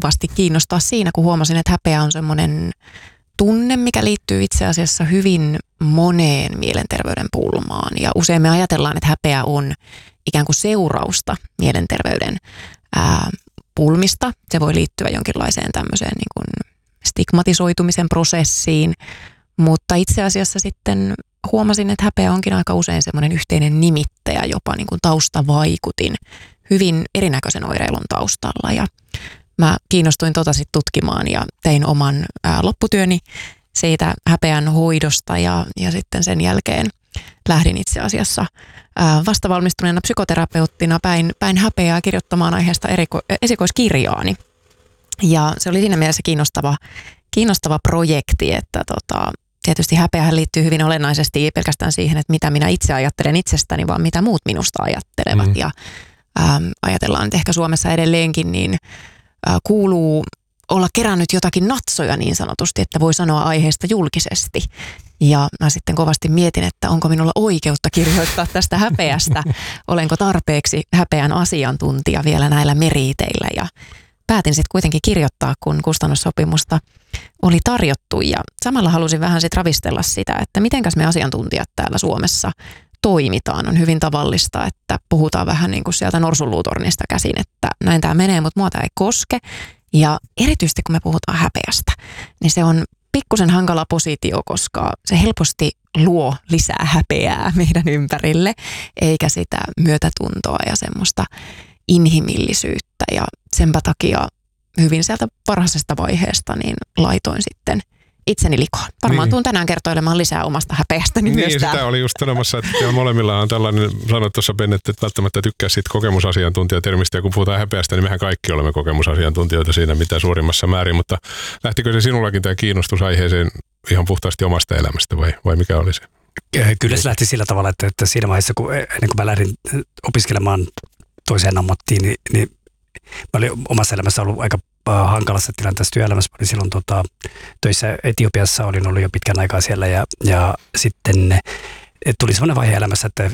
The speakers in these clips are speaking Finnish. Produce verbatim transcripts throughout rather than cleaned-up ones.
kovasti kiinnostaa siinä, kun huomasin, että häpeä on semmoinen tunne, mikä liittyy itse asiassa hyvin moneen mielenterveyden pulmaan. Ja usein me ajatellaan, että häpeä on ikään kuin seurausta mielenterveyden ää, pulmista. Se voi liittyä jonkinlaiseen tämmöiseen niin kuin stigmatisoitumisen prosessiin, mutta itse asiassa sitten huomasin, että häpeä onkin aika usein semmoinen yhteinen nimittäjä, jopa niin kuin taustavaikutin hyvin erinäköisen oireilun taustalla. Ja mä kiinnostuin tota sitten tutkimaan ja tein oman ää, lopputyöni siitä häpeän hoidosta ja, ja sitten sen jälkeen lähdin itse asiassa ää, vastavalmistuneena psykoterapeuttina päin, päin häpeää kirjoittamaan aiheesta eriko, esikoiskirjaani. Ja se oli siinä mielessä kiinnostava, kiinnostava projekti, että tota, tietysti häpeähän liittyy hyvin olennaisesti ei pelkästään siihen, että mitä minä itse ajattelen itsestäni, vaan mitä muut minusta ajattelevat. Mm. Ja ää, ajatellaan, että ehkä Suomessa edelleenkin niin ää, kuuluu olla kerännyt jotakin natsoja niin sanotusti, että voi sanoa aiheesta julkisesti. Ja mä sitten kovasti mietin, että onko minulla oikeutta kirjoittaa tästä häpeästä, olenko tarpeeksi häpeän asiantuntija vielä näillä meriiteillä. Ja päätin sitten kuitenkin kirjoittaa, kun kustannussopimusta oli tarjottu. Ja samalla halusin vähän sitten ravistella sitä, että mitenkäs me asiantuntijat täällä Suomessa toimitaan. On hyvin tavallista, että puhutaan vähän niin kuin sieltä norsunluutornista käsin, että näin tämä menee, mutta mua tämä ei koske. Ja erityisesti kun me puhutaan häpeästä, niin se on pikkusen hankala positio, koska se helposti luo lisää häpeää meidän ympärille, eikä sitä myötätuntoa ja semmoista inhimillisyyttä. Ja senpä takia hyvin sieltä varhaisesta vaiheesta niin laitoin sitten itseni likoon. Varmaan niin. Tuun tänään kertoilemaan lisää omasta häpeästäni niin, myös sitä täällä. oli just sanomassa, että teillä molemmilla on tällainen, sanoit tuossa Ben, että välttämättä tykkää siitä kokemusasiantuntijatermistä, ja kun puhutaan häpeästä, niin mehän kaikki olemme kokemusasiantuntijoita siinä mitä suurimmassa määrin, mutta lähtikö se sinullakin tämä kiinnostus aiheeseen ihan puhtaasti omasta elämästä vai, vai mikä oli se? Kyllä se lähti sillä tavalla, että, että siinä vaiheessa, kun, ennen kuin mä lähdin opiskelemaan toiseen ammattiin, niin, niin mä olin omassa elämässä ollut aika hankalassa tilanteessa työelämässä. Mä olin silloin tota, töissä Etiopiassa, olin ollut jo pitkän aikaa siellä ja, ja sitten tuli sellainen vaihe elämässä, että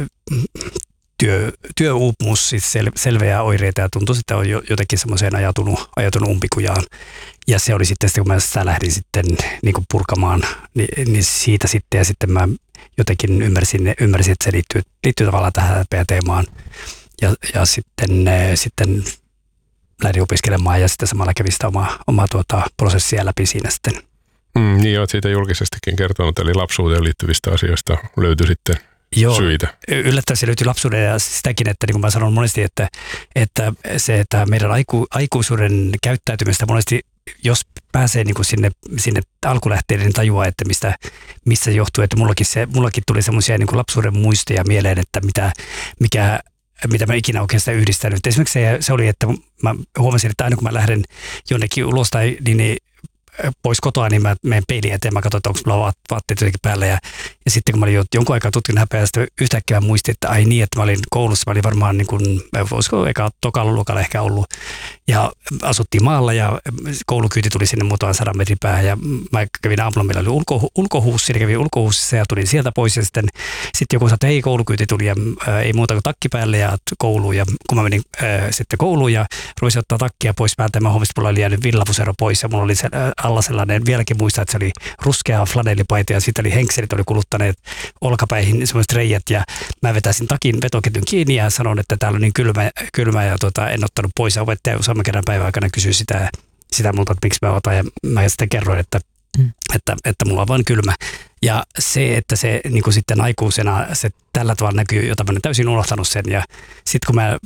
työ, työuupumus, siis sel, selveä oireita ja tuntui, että on jotenkin semmoiseen ajatunut, ajatunut umpikujaan. Ja se oli sitten, kun mä sitä lähdin sitten niin kuin purkamaan, niin, niin siitä sitten ja sitten mä jotenkin ymmärsin, ymmärsin että se liittyy, liittyy tavallaan tähän teemaan. Ja, ja sitten, sitten lähdin opiskelemaan ja sitten samalla kävi sitä omaa, omaa tuota prosessia läpi siinä sitten. Mm, niin olet siitä julkisestikin kertonut, eli lapsuuteen liittyvistä asioista löytyi sitten Joo, syitä. Yllättäen se löytyi lapsuuden ja sitäkin, että niin kuin mä sanon monesti, että, että se, että meidän aiku, aikuisuuden käyttäytymistä monesti, jos pääsee niin kuin sinne, sinne alkulähteille, niin tajuaa, että mistä, missä se johtuu. Että mullakin, se, mullakin tuli semmoisia niin kuin lapsuuden muistoja mieleen, että mitä, mikä mitä mä ikinä oikeastaan yhdistänyt. Esimerkiksi se, se oli, että mä huomasin, että aina kun mä lähden jonnekin ulos tai niin, niin pois kotoa, niin mä menen peiliin eteen, mä katson, että onko mulla vaatteet jotenkin päällä. Ja, ja sitten kun mä olin jonkun aikaa tutkinut häpeää, sitten yhtäkkiä mä muistin, että ai niin, että mä olin koulussa, mä olin varmaan niin kuin, voisiko eka tokalla luokalla ehkä ollut. Ja asuttiin maalla ja koulukyyti tuli sinne muutaman sadan metrin päähän ja mä kävin aamulla, meillä oli ulko, ulkohuussi, niin kävin ulkohuussissa ja tulin sieltä pois ja sitten, sitten joku sanoi, että ei koulukyyti tuli ja ää, ei muuta kuin takki päälle ja kouluun ja kun mä menin ää, sitten kouluun ja ruisin ottaa takkia pois päältä ja mä huomasin, että mulla oli jäänyt villavusero pois ja mulla oli se, ää, alla sellainen, vieläkin muistaa, että se oli ruskea flanellipaita ja sitten oli henkselit, oli kuluttaneet olkapäihin semmoiset reijät ja mä vetäisin takin vetoketjun kiinni ja sanon, että täällä on niin kylmä, kylmä ja tota, en ottanut pois ja opettaja useamman kerran päivän aikana kysyi sitä, sitä multa, että miksi mä otan ja mä sitten kerroin, että, mm. että, että mulla on vaan kylmä. Ja se, että se niin kuin sitten aikuisena se tällä tavalla näkyy, jota mä olen täysin unohtanut sen ja sitten kun mä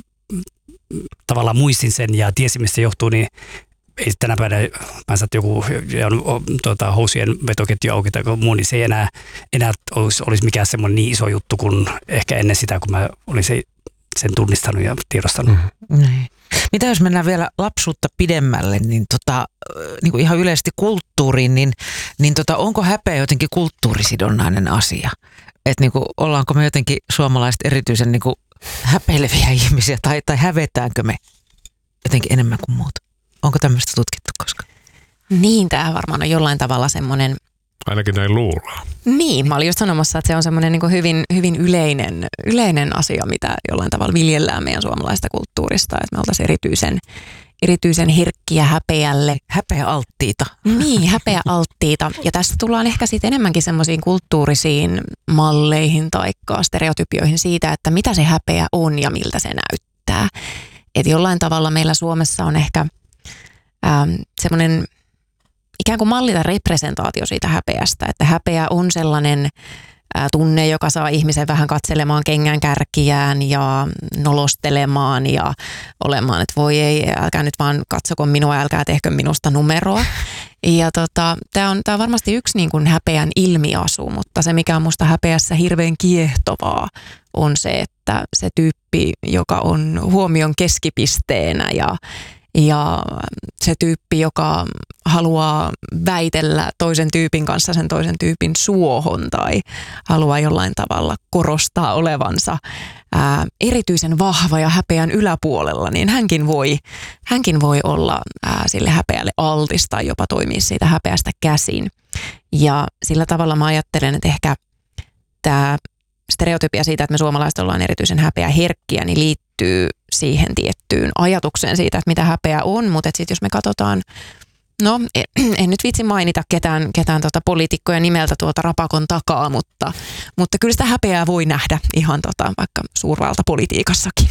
tavallaan muistin sen ja tiesin, mistä se johtuu, niin ei tänä päivänä, mä saat joku tuota, housien vetoketju auki tai muu, niin se ei enää, enää olisi, olisi mikään semmoinen niin iso juttu kuin ehkä ennen sitä, kun mä olin se, sen tunnistanut ja tiedostanut. Mm. Mitä jos mennään vielä lapsuutta pidemmälle, niin, tota, niin kuin ihan yleisesti kulttuuriin, niin, niin tota, onko häpeä jotenkin kulttuurisidonnainen asia? Että niin kuin, ollaanko me jotenkin suomalaiset erityisen niin kuin häpeileviä ihmisiä tai, tai hävetäänkö me jotenkin enemmän kuin muut? Onko tämmöistä tutkittu koskaan? Niin, tämä varmaan on jollain tavalla semmoinen. Ainakin näin luullaan. Niin, mä olin just sanomassa, että se on semmoinen niin kuin hyvin, hyvin yleinen, yleinen asia, mitä jollain tavalla viljellään meidän suomalaista kulttuurista, että me oltaisiin erityisen erityisen herkkiä häpeälle. Häpeäalttiita. Niin, häpeäalttiita. Ja tässä tullaan ehkä sitten enemmänkin semmoisiin kulttuurisiin malleihin tai stereotypioihin siitä, että mitä se häpeä on ja miltä se näyttää. Että jollain tavalla meillä Suomessa on ehkä ähm, semmoinen ikään kuin malli tai representaatio siitä häpeästä, että häpeä on sellainen ää, tunne, joka saa ihmisen vähän katselemaan kengän kärkiään ja nolostelemaan ja olemaan, että voi ei, älkää nyt vaan katsoko minua, älkää tehkö minusta numeroa. Ja tota, tämä on, tää on varmasti yksi niin kuin häpeän ilmiasu, mutta se mikä on musta häpeässä hirveän kiehtovaa on se, että se tyyppi, joka on huomion keskipisteenä ja Ja se tyyppi, joka haluaa väitellä toisen tyypin kanssa sen toisen tyypin suohon tai haluaa jollain tavalla korostaa olevansa ää, erityisen vahva ja häpeän yläpuolella, niin hänkin voi, hänkin voi olla ää, sille häpeälle altis tai jopa toimia siitä häpeästä käsin. Ja sillä tavalla mä ajattelen, että ehkä tämä stereotypia siitä, että me suomalaiset ollaan erityisen häpeäherkkiä, niin liittyy siihen tiettyyn ajatukseen siitä, että mitä häpeä on, mutta sitten jos me katsotaan, no en, en nyt vitsi mainita ketään, ketään tota poliitikkoja nimeltä tuolta rapakon takaa, mutta, mutta kyllä sitä häpeää voi nähdä ihan tota, vaikka suurvaltapolitiikassakin.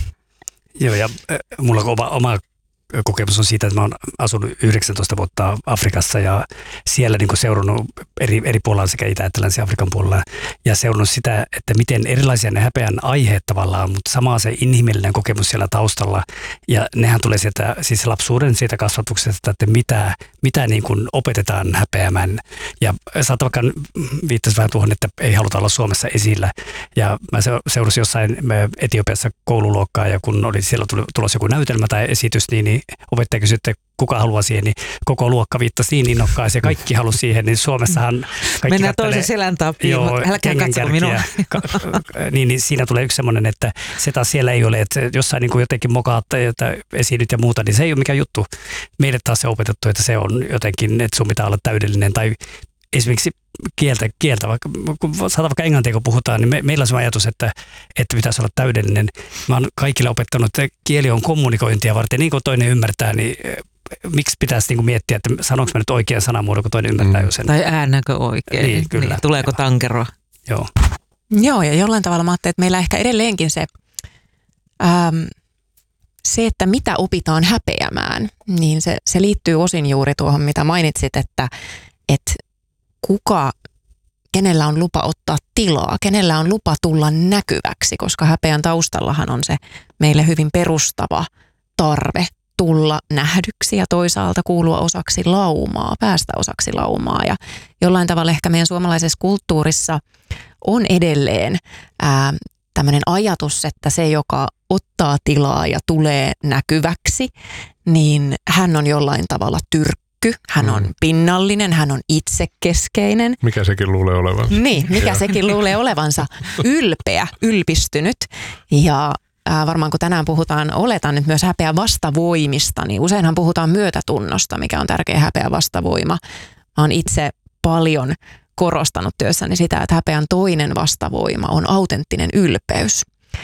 Joo, ja äh, mulla on oma, oma kokemus on siitä, että mä oon asunut yhdeksäntoista vuotta Afrikassa ja siellä niin kuin seurannut eri, eri puolilla sekä Itä- että Länsi-Afrikan puolella ja seurannut sitä, että miten erilaisia ne häpeän aiheet tavallaan, mutta sama se inhimillinen kokemus siellä taustalla ja nehän tulee sieltä siis lapsuuden siitä kasvatuksesta, että mitä, mitä niin kuin opetetaan häpeämään ja saattaa vaikka viittasi vähän tuohon, että ei haluta olla Suomessa esillä ja mä seurasin jossain Etiopiassa koululuokkaa ja kun oli siellä tulossa joku näytelmä tai esitys, niin, niin opettaja kysyi, että kuka haluaa siihen, niin koko luokka viittasi niin innokkaasti ja kaikki halusi siihen, niin Suomessahan kaikki mennään toisen selän tapiin, mutta älkää katsoko minua. niin, niin siinä tulee yksi semmoinen, että se taas siellä ei ole, että jossain niin kuin jotenkin mokaat tai esiinnyt ja muuta, niin se ei ole mikään juttu. Meille taas se opetettu, että se on jotenkin, että sun pitää olla täydellinen tai esimerkiksi kieltä, kieltä vaikka, kun saadaan vaikka englantia, kun puhutaan, niin me, meillä on se ajatus, että, että pitäisi olla täydellinen. Mä oon kaikille opettanut, että kieli on kommunikointia varten, niin kuin toinen ymmärtää, niin miksi pitäisi niin kuin miettiä, että sanonko mä nyt oikean sanamuodon, kun toinen ymmärtää mm. jo sen. Tai äännäkö oikein, niin, kyllä. Niin, tuleeko ja. tankeroa. Joo. Joo, ja jollain tavalla mä ajattelin, että meillä ehkä edelleenkin se, äm, se, että mitä opitaan häpeämään, niin se, se liittyy osin juuri tuohon, mitä mainitsit, että, että kuka, kenellä on lupa ottaa tilaa, kenellä on lupa tulla näkyväksi, koska häpeän taustallahan on se meille hyvin perustava tarve tulla nähdyksi ja toisaalta kuulua osaksi laumaa, päästä osaksi laumaa. Ja jollain tavalla ehkä meidän suomalaisessa kulttuurissa on edelleen ää, tämmöinen ajatus, että se, joka ottaa tilaa ja tulee näkyväksi, niin hän on jollain tavalla tyrkkä. Hän on pinnallinen, hän on itsekeskeinen. Mikä sekin luulee olevansa. Niin, mikä ja. sekin luulee olevansa. Ylpeä, ylpistynyt. Ja ää, varmaan kun tänään puhutaan, oletan nyt myös häpeä vastavoimista, niin useinhan puhutaan myötätunnosta, mikä on tärkeä häpeä vastavoima. Mä oon itse paljon korostanut työssäni sitä, että häpeän toinen vastavoima on autenttinen ylpeys.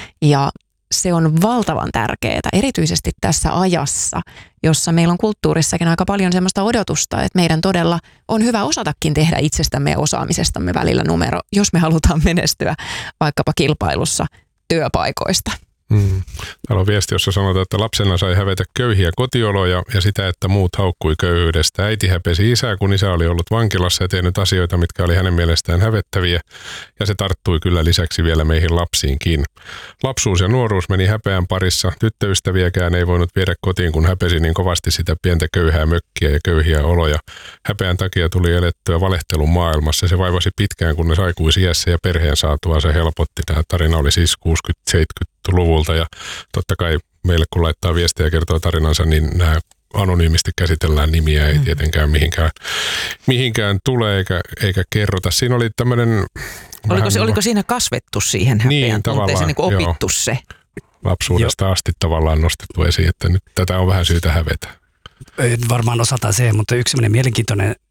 Ja se on valtavan tärkeää, erityisesti tässä ajassa, jossa meillä on kulttuurissakin aika paljon sellaista odotusta, että meidän todella on hyvä osatakin tehdä itsestämme ja osaamisestamme välillä numero, jos me halutaan menestyä vaikkapa kilpailussa työpaikoista. Hmm. Täällä on viesti, jossa sanotaan, että lapsena sai hävetä köyhiä kotioloja ja sitä, että muut haukkui köyhyydestä. Äiti häpesi isää, kun isä oli ollut vankilassa ja tehnyt asioita, mitkä oli hänen mielestään hävettäviä. Ja se tarttui kyllä lisäksi vielä meihin lapsiinkin. Lapsuus ja nuoruus meni häpeän parissa. Tyttöystäviäkään ei voinut viedä kotiin, kun häpesi niin kovasti sitä pientä köyhää mökkiä ja köyhiä oloja. Häpeän takia tuli elettyä valehtelun maailmassa. Se vaivasi pitkään, kunnes aikuisiässä ja perheen saatua se helpotti. Tämä tarina oli siis kuusikymmentä-seitsemänkymmentäluvulta ja totta kai meille kun laittaa viestejä ja kertoo tarinansa, niin nämä anonyymisti käsitellään nimiä, ei tietenkään mihinkään, mihinkään tule eikä, eikä kerrota. Siinä oli tämmöinen... Oliko, se, oliko siinä kasvettu siihen häpeän niin, tunteeseen, niin kuin opittu joo. se? Lapsuudesta jo. asti tavallaan nostettu esiin, että nyt tätä on vähän syytä hävetä. Varmaan osataan se, mutta yksi sellainen mielenkiintoinen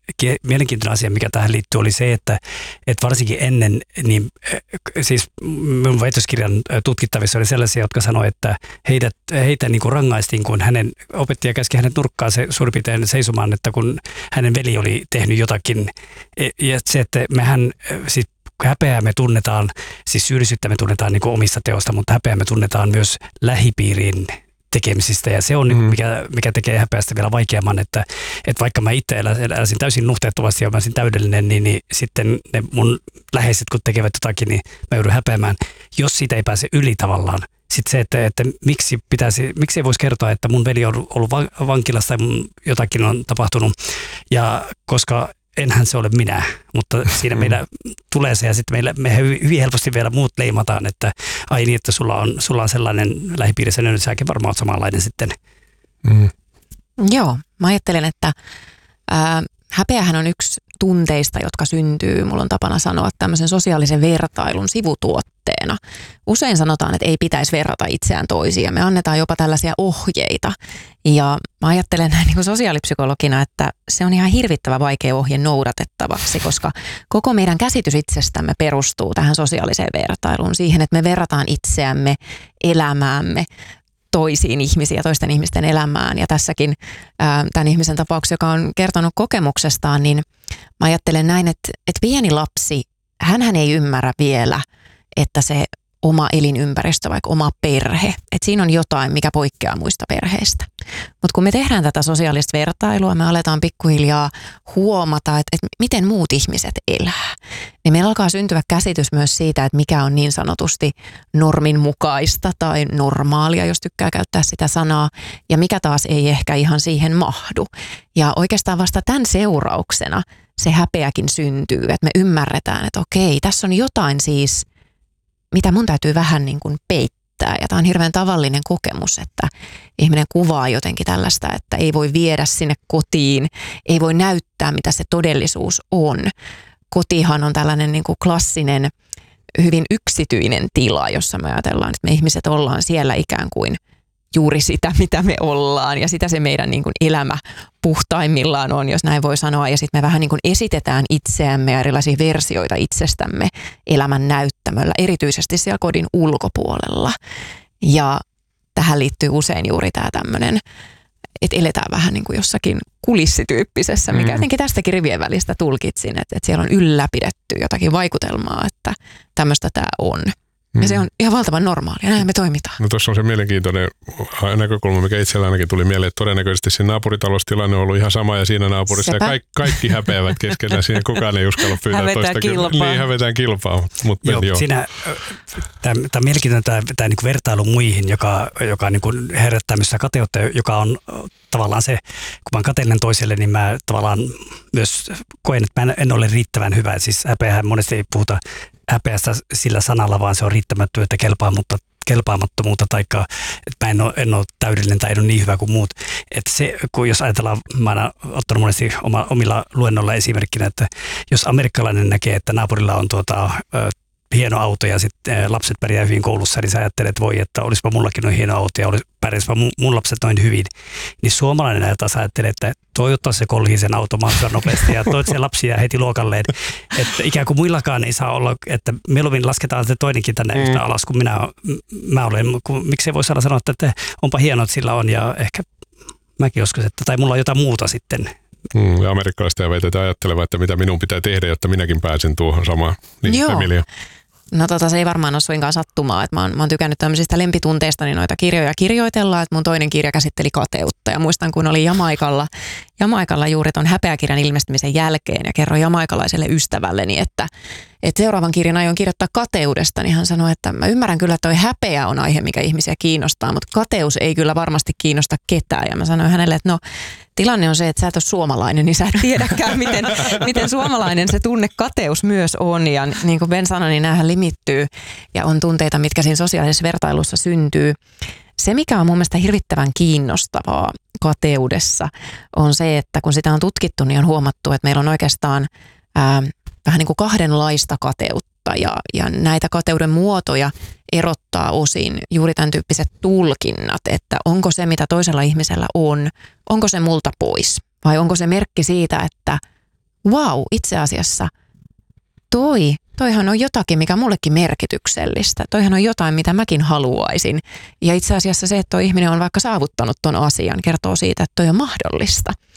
mielenkiintoinen asia, mikä tähän liittyy, oli se, että, että varsinkin ennen, niin siis minun väitöskirjan tutkittavissa oli sellaisia, jotka sanoivat, että heitä, heitä niin kuin rangaistiin, kun hänen opettaja käski hänet nurkkaan se suurin piirtein seisomaan, että kun hänen veli oli tehnyt jotakin. Ja se, että mehän siis häpeää me tunnetaan, siis syyllisyyttä me tunnetaan niin kuin omista teosta, mutta häpeää me tunnetaan myös lähipiiriin tekemisistä, ja se on, mm. mikä, mikä tekee häpeästä vielä vaikeamman, että, että vaikka mä itse eläisin täysin nuhteettomasti ja mä olisin täydellinen, niin, niin sitten ne mun läheiset, kun tekevät jotakin, niin mä joudun häpeämään, jos siitä ei pääse yli tavallaan. Sitten se, että, että miksi, pitäisi, miksi ei voisi kertoa, että mun veli on ollut vankilassa ja mun jotakin on tapahtunut, ja koska enhän se ole minä, mutta siinä meillä tulee se, ja sitten meillä, me hyvin helposti vielä muut leimataan, että ai niin, että sulla on, sulla on sellainen lähipiirissä, niin säkin varmaan oot samanlainen sitten. Mm. Joo, mä ajattelen, että ää, häpeähän on yksi tunteista, jotka syntyy, mulla on tapana sanoa, tämmöisen sosiaalisen vertailun sivutuotteena. Usein sanotaan, että ei pitäisi verrata itseään toisiin, me annetaan jopa tällaisia ohjeita. Ja mä ajattelen näin niin kuin sosiaalipsykologina, että se on ihan hirvittävän vaikea ohje noudatettavaksi, koska koko meidän käsitys itsestämme perustuu tähän sosiaaliseen vertailuun, siihen, että me verrataan itseämme, elämäämme toisiin ihmisiin ja toisten ihmisten elämään. Ja tässäkin ää, tämän ihmisen tapauksessa, joka on kertonut kokemuksestaan, niin mä ajattelen näin, että, että pieni lapsi, hänhän ei ymmärrä vielä, että se oma elinympäristö, vaikka oma perhe, että siinä on jotain, mikä poikkeaa muista perheistä. Mutta kun me tehdään tätä sosiaalista vertailua, me aletaan pikkuhiljaa huomata, että, että miten muut ihmiset elää. Niin meillä alkaa syntyä käsitys myös siitä, että mikä on niin sanotusti normin mukaista tai normaalia, jos tykkää käyttää sitä sanaa, ja mikä taas ei ehkä ihan siihen mahdu. Ja oikeastaan vasta tämän seurauksena se häpeäkin syntyy, että me ymmärretään, että okei, tässä on jotain siis, mitä mun täytyy vähän niin kuin peittää. Ja tämä on hirveän tavallinen kokemus, että ihminen kuvaa jotenkin tällaista, että ei voi viedä sinne kotiin, ei voi näyttää, mitä se todellisuus on. Kotihan on tällainen niin kuin klassinen, hyvin yksityinen tila, jossa me ajatellaan, että me ihmiset ollaan siellä ikään kuin juuri sitä, mitä me ollaan, ja sitä se meidän niin kuin elämä puhtaimmillaan on, jos näin voi sanoa. Ja sitten me vähän niin kuin esitetään itseämme ja erilaisia versioita itsestämme elämän näyttämöllä, erityisesti siellä kodin ulkopuolella. Ja tähän liittyy usein juuri tämä tämmöinen, että eletään vähän niin kuin jossakin kulissityyppisessä, mikä jotenkin tästäkin rivien välistä tulkitsin, että, että siellä on ylläpidetty jotakin vaikutelmaa, että tämmöistä tämä on. Ja se on ihan valtavan normaalia, näin me toimitaan. No tuossa on se mielenkiintoinen näkökulma, mikä itsellä ainakin tuli mieleen, että todennäköisesti siinä naapuritaloustilanne on ollut ihan sama ja siinä naapurissa ja kaikki, kaikki häpeävät keskenään, siinä kukaan ei uskalla pyytää toista. Kilpaa. Niin, hävetään kilpaa. Mut joo, joo. Siinä, tämä on mielenkiintoinen tämä, tämä niin kuin vertailu muihin, joka, joka niin kuin herättää myös kateutta, joka on tavallaan se, kun mä oon kateellinen toiselle, niin mä tavallaan myös koen, että mä en ole riittävän hyvä. Siis häpeähän monesti ei puhuta häpeästä sillä sanalla, vaan se on riittämättömyyttä, kelpaa, mutta kelpaamattomuutta, taikka että mä en ole, en ole täydellinen tai en ole niin hyvä kuin muut. Että se, kun jos ajatellaan, mä oon ottanut monesti oma, omilla luennoilla esimerkkinä, että jos amerikkalainen näkee, että naapurilla on tuota, hieno auto ja sitten lapset pärjää hyvin koulussa, niin sä ajattelet, että voi, että olisipa mullakin noin hieno auto ja pärjäisipä mun, mun lapset noin hyvin. Niin suomalainen taas ajattelee, että toivottaa se kolhii sen automaatilla nopeasti ja toit se lapsia heti luokalleen. Että ikään kuin muillakaan ei saa olla, että mieluummin lasketaan se toinenkin tänne mm. yhtä alas kuin minä, mä olen. Miksei voi saada sanoa, että onpa hienoa, että sillä on ja ehkä mäkin joskus, että tai mulla on jotain muuta sitten. Mm, ja amerikkalaista ja väitetään ajattelemaan, että mitä minun pitää tehdä, jotta minäkin pääsen tuohon samaan. Niin, joo. Emilia. No tota, se ei varmaan ole suinkaan sattumaa, että mä oon, mä oon tykännyt tämmöisistä lempitunteista, niin noita kirjoja kirjoitellaan, että mun toinen kirja käsitteli kateutta ja muistan, kun oli Jamaikalla, Jamaikalla juuri ton häpeäkirjan ilmestymisen jälkeen ja kerroin jamaikalaiselle ystävälleni, että, että seuraavan kirjan aion kirjoittaa kateudesta, niin hän sanoi, että mä ymmärrän kyllä, että toi häpeä on aihe, mikä ihmisiä kiinnostaa, mutta kateus ei kyllä varmasti kiinnosta ketään ja mä sanoin hänelle, että no tilanne on se, että sä et ole suomalainen, niin sä et tiedäkään, miten, miten suomalainen se tunne kateus myös on. Ja niin kuin Ben sanoi, niin näähän limittyy ja on tunteita, mitkä siinä sosiaalisessa vertailussa syntyy. Se, mikä on mun mielestä hirvittävän kiinnostavaa kateudessa, on se, että kun sitä on tutkittu, niin on huomattu, että meillä on oikeastaan ää, vähän niin kuin kahdenlaista kateutta. Ja, ja näitä kateuden muotoja erottaa osin juuri tämän tyyppiset tulkinnat, että onko se, mitä toisella ihmisellä on, onko se multa pois vai onko se merkki siitä, että wow, itse asiassa toi, toihan on jotakin, mikä on mullekin merkityksellistä. Toihan on jotain, mitä mäkin haluaisin. Ja itse asiassa se, että toi ihminen on vaikka saavuttanut ton asian, kertoo siitä, että toi on mahdollista.